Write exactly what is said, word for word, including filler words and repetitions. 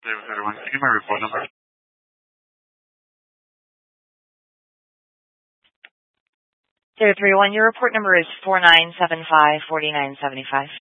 David everyone. Can you give my report number? Zero three one. Your report number is four nine seven five forty nine seventy five.